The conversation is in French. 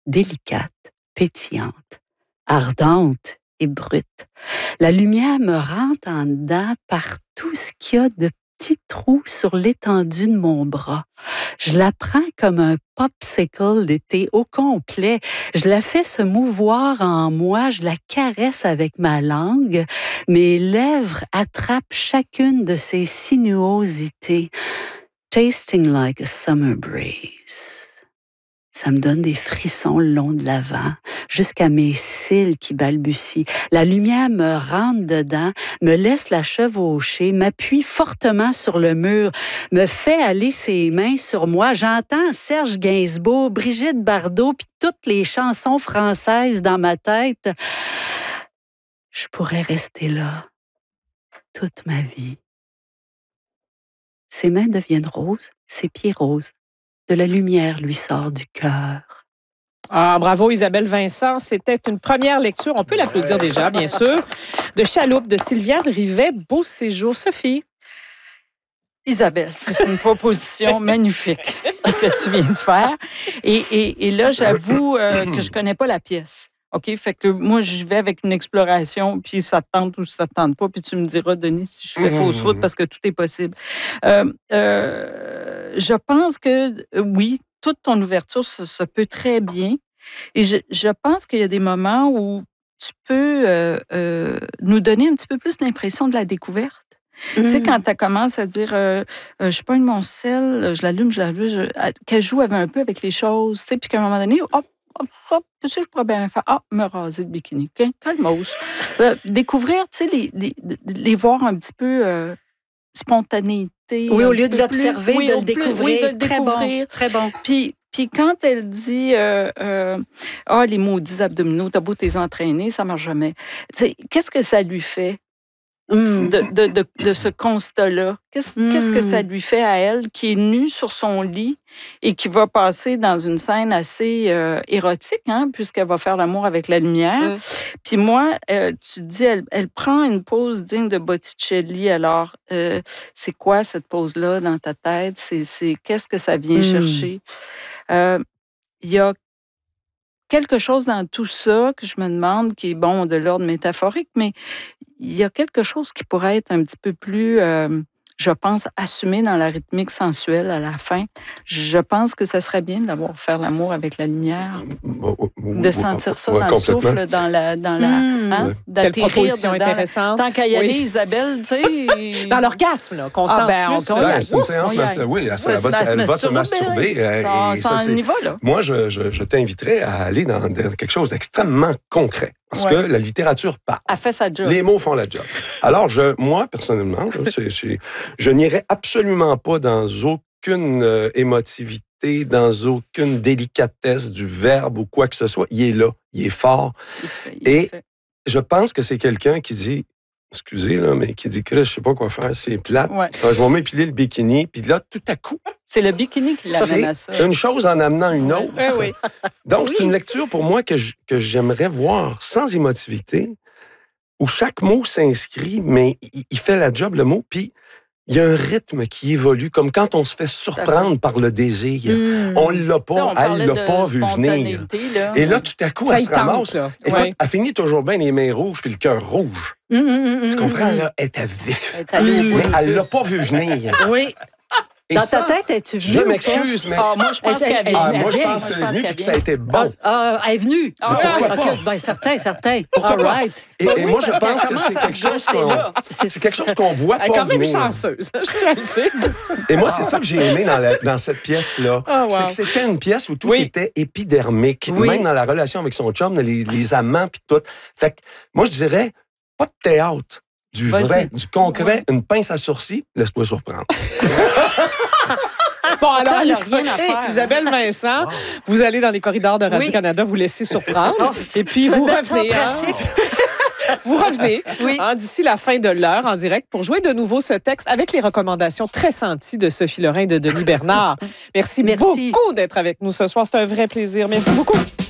délicate, pétillante, ardente et brute. La lumière me rentre en dedans par tout ce qu'il y a de petits trous sur l'étendue de mon bras. Je la prends comme un popsicle d'été au complet. Je la fais se mouvoir en moi, je la caresse avec ma langue. Mes lèvres attrapent chacune de ses sinuosités. Tasting like a summer breeze. Ça me donne des frissons le long de l'avant, jusqu'à mes cils qui balbutient. La lumière me rentre dedans, me laisse la chevaucher, m'appuie fortement sur le mur, me fait aller ses mains sur moi. J'entends Serge Gainsbourg, Brigitte Bardot, puis toutes les chansons françaises dans ma tête. Je pourrais rester là toute ma vie. Ses mains deviennent roses, ses pieds roses. De la lumière lui sort du cœur. Ah, bravo Isabelle Vincent. C'était une première lecture, on peut l'applaudir déjà, bien sûr, de Chaloupe de Sylviane Rivet. Beau séjour. Sophie. Isabelle, c'est une proposition magnifique que tu viens de faire. Et là, j'avoue que je connais pas la pièce. OK? Fait que moi, je vais avec une exploration, puis ça te tente ou ça te tente pas, puis tu me diras, Denis, si je fais fausse route, parce que tout est possible. Je pense que, oui, toute ton ouverture se peut très bien. Et je pense qu'il y a des moments où tu peux nous donner un petit peu plus l'impression de la découverte. Tu sais, quand tu commences à dire, je pogne mon sel, je l'allume, qu'elle joue un peu avec les choses, tu sais, puis qu'à un moment donné, hop, qu'est-ce que je pourrais bien faire? Ah, me raser le bikini. OK? Calmos. Découvrir, tu sais, les voir un petit peu spontanéité. Oui, au lieu de l'observer, oui, de le découvrir. Oui, de le découvrir. Très bon. Puis quand elle dit les maudits abdominaux, t'as beau t'es entraîner, ça marche jamais. Tu sais, qu'est-ce que ça lui fait? De ce constat-là. Qu'est-ce que ça lui fait à elle qui est nue sur son lit et qui va passer dans une scène assez érotique, hein, puisqu'elle va faire l'amour avec la lumière. Puis moi, tu dis, elle prend une pose digne de Botticelli. Alors, c'est quoi cette pose-là dans ta tête? C'est qu'est-ce que ça vient chercher? Il y a quelque chose dans tout ça que je me demande qui est, bon, de l'ordre métaphorique, mais il y a quelque chose qui pourrait être un petit peu plus, je pense, assumé dans la rythmique sensuelle à la fin. Je pense que ce serait bien d'avoir faire l'amour avec la lumière, de sentir ça dans le souffle, dans la Quelle proposition dedans. Intéressante. Tant qu'à y aller, Isabelle, tu sais... Dans l'orgasme, là, qu'on sent plus. C'est une séance, oui, elle va se masturber. Moi, je t'inviterais à aller dans quelque chose d'extrêmement concret. Parce que la littérature parle. Elle fait sa job. Les mots font la job. Alors, moi, personnellement, je n'irai absolument pas dans aucune émotivité, dans aucune délicatesse du verbe ou quoi que ce soit. Il est là, il est fort. Je pense que c'est quelqu'un qui dit, excusez, là, mais qui dit, Chris, je sais pas quoi faire, c'est plate. Ouais. Je vais m'épiler le bikini, puis là, tout à coup... C'est le bikini qui l'amène à ça. C'est une chose en amenant une autre. Oui. Donc, c'est une lecture pour moi que j'aimerais voir sans émotivité, où chaque mot s'inscrit, mais il fait la job, le mot, puis il y a un rythme qui évolue, comme quand on se fait surprendre par le désir. On l'a pas, elle l'a pas vu venir. Là. Et là, tout à coup, elle se ramasse. Écoute, elle finit toujours bien les mains rouges puis le cœur rouge. Tu comprends, là? Elle était vif. Mais elle l'a pas vu venir. Oui. Et dans ta tête, es-tu venue? Je m'excuse, mais... moi, je pense qu'elle est venue. Moi, je pense qu'elle est venue et que ça a été bon. Elle est venue. Pourquoi pas? Ben, certain. Pourquoi pas? Et moi, je pense que c'est quelque chose qu'on voit pas venir. Elle est quand même chanceuse, je tiens à le dire. Et moi, c'est ça que j'ai aimé dans cette pièce-là. C'est que c'était une pièce où tout était épidermique. Même dans la relation avec son chum, les amants puis tout. Fait que moi, je dirais, pas de théâtre. Du vrai, du concret, une pince à sourcils, laisse-toi surprendre. Bon, alors, Isabelle Vincent, vous allez dans les corridors de Radio-Canada, vous laissez surprendre, et puis vous revenez. Vous revenez d'ici la fin de l'heure en direct pour jouer de nouveau ce texte avec les recommandations très senties de Sophie Lorrain et de Denis Bernard. Merci beaucoup d'être avec nous ce soir. C'est un vrai plaisir. Merci beaucoup.